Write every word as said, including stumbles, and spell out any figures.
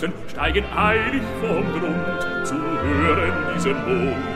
Wolken steigen eilig vom Grund, zu hören diesen Mond.